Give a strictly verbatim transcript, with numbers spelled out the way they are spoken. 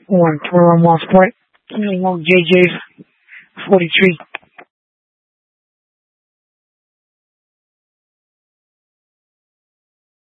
One, twenty-one Moss Point. King J J's forty-three.